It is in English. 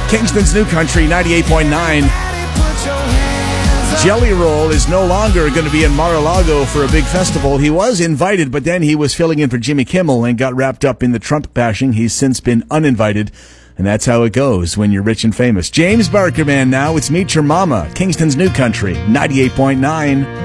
Kingston's New Country, 98.9. Jelly Roll is no longer going to be in Mar-a-Lago for a big festival. He was invited, but then he was filling in for Jimmy Kimmel and got wrapped up in the Trump bashing. He's since been uninvited, and that's how it goes when you're rich and famous. James Barker Band now. It's Meet Your Mama, Kingston's New Country, 98.9.